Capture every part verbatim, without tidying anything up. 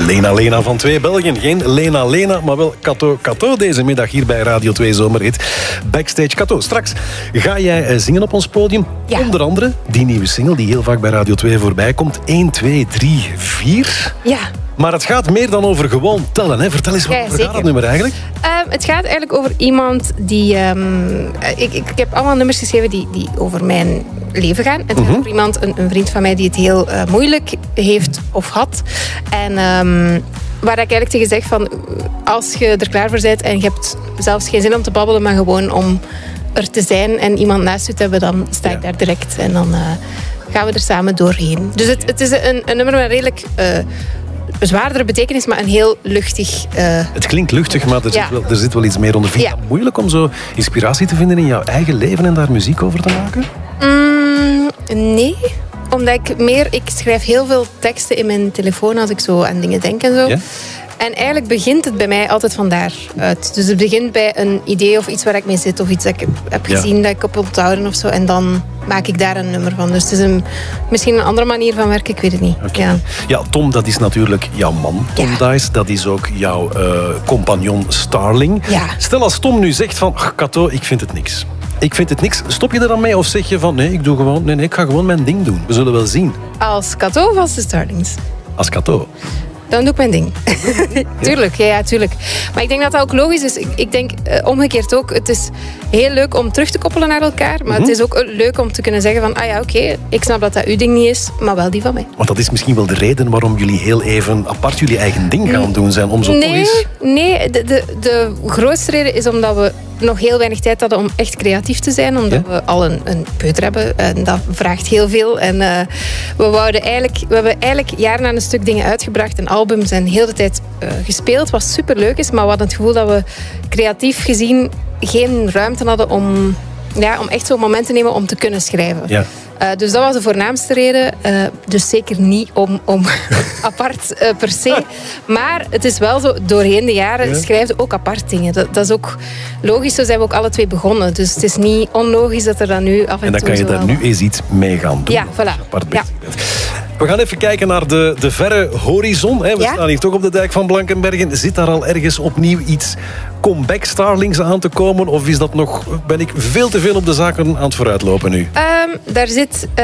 Lena Lena van Twee Belgen. Geen Lena Lena, maar wel Kato Kato deze middag hier bij Radio twee Zomerhit. Backstage Kato. Straks ga jij zingen op ons podium. Ja. Onder andere die nieuwe single die heel vaak bij Radio twee voorbij komt. één, twee, drie, vier. Ja. Maar het gaat meer dan over gewoon tellen. Hè? Vertel eens, wat ja, gaat het nummer eigenlijk? Um, het gaat eigenlijk over iemand die... Um, ik, ik, ik heb allemaal nummers geschreven die, die over mijn leven gaan. Het gaat mm-hmm. over iemand, een, een vriend van mij die het heel uh, moeilijk heeft of had. En um, waar ik eigenlijk tegen zeg van... Als je er klaar voor bent en je hebt zelfs geen zin om te babbelen, maar gewoon om er te zijn en iemand naast je te hebben, dan sta ik ja. daar direct. En dan uh, gaan we er samen doorheen. Dus het, het is een, een nummer met redelijk... Uh, zwaardere betekenis, maar een heel luchtig... Uh... Het klinkt luchtig, maar er, ja. zit wel, er zit wel iets meer onder. Vind je ja. het moeilijk om zo inspiratie te vinden in jouw eigen leven en daar muziek over te maken? Mm, nee, omdat ik meer... Ik schrijf heel veel teksten in mijn telefoon als ik zo aan dingen denk en zo. Ja? En eigenlijk begint het bij mij altijd van daaruit. Dus het begint bij een idee of iets waar ik mee zit of iets dat ik heb gezien ja. dat ik op wil onthouden of zo. En dan maak ik daar een nummer van. Dus het is een, misschien een andere manier van werken, ik weet het niet. Okay. Ja. ja, Tom, dat is natuurlijk jouw man, Tom ja. Dice. Dat is ook jouw uh, compagnon Starling. Ja. Stel als Tom nu zegt van, ach, Kato, ik vind het niks. Ik vind het niks. Stop je er dan mee of zeg je van, nee, ik doe gewoon, nee, nee, ik ga gewoon mijn ding doen. We zullen wel zien. Als Kato of als de Starlings? Als Kato. Dan doe ik mijn ding. tuurlijk, ja, ja, tuurlijk. Maar ik denk dat dat ook logisch is. Ik, ik denk uh, omgekeerd ook. Het is heel leuk om terug te koppelen naar elkaar. Maar mm-hmm. het is ook leuk om te kunnen zeggen van... Ah ja, oké, okay, ik snap dat dat uw ding niet is, maar wel die van mij. Want dat is misschien wel de reden waarom jullie heel even apart jullie eigen ding gaan doen zijn. Om zo nee, toch eens... nee de, de, de grootste reden is omdat we nog heel weinig tijd hadden om echt creatief te zijn. Omdat ja? we al een, een peuter hebben. En dat vraagt heel veel. En uh, we, wouden eigenlijk, we hebben eigenlijk jaren aan een stuk dingen uitgebracht. En albums en heel de tijd uh, gespeeld. Wat superleuk is. Maar we hadden het gevoel dat we creatief gezien geen ruimte hadden om, ja, om echt zo'n moment te nemen om te kunnen schrijven. Ja. Uh, dus dat was de voornaamste reden. Uh, dus zeker niet om, om apart uh, per se. Maar het is wel zo, doorheen de jaren ja. schrijven ook apart dingen. Dat, dat is ook logisch, zo zijn we ook alle twee begonnen. Dus het is niet onlogisch dat er dan nu af en toe... En dan kan je daar nu eens iets mee gaan doen. Ja, voilà. Apart ja. We gaan even kijken naar de, de verre horizon. Hè. We ja? staan hier toch op de dijk van Blankenbergen. Zit daar al ergens opnieuw iets comeback Starlings aan te komen? Of is dat nog, ben ik veel te veel op de zaken aan het vooruitlopen nu? Um, daar zit... Uh,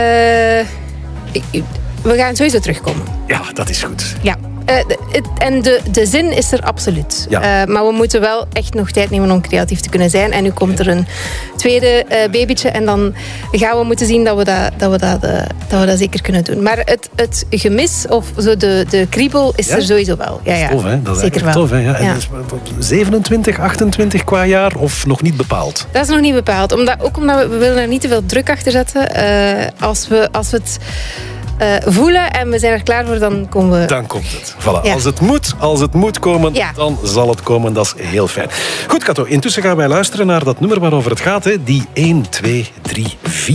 we gaan sowieso terugkomen. Ja, dat is goed. Ja. Uh, het, en de, de zin is er absoluut. Ja. Uh, maar we moeten wel echt nog tijd nemen om creatief te kunnen zijn. En nu komt er een tweede uh, babytje. En dan gaan we moeten zien dat we dat, dat, we dat, uh, dat, we dat zeker kunnen doen. Maar het, het gemis of zo de, de kriebel is ja? er sowieso wel. Ja, ja. Tof, hè? Dat is zeker wel. Tof, hè? Ja. En ja. Dus zevenentwintig, achtentwintig qua jaar of nog niet bepaald? Dat is nog niet bepaald. Omdat, ook omdat we, we willen er niet te veel druk achter zetten. Uh, als, we, als we het... Uh, voelen en we zijn er klaar voor, dan komen we... Dan komt het. Voilà. Ja. Als het moet, als het moet komen, ja. dan zal het komen. Dat is heel fijn. Goed, Kato, intussen gaan wij luisteren naar dat nummer waarover het gaat. Hè? Die één, twee, drie, vier.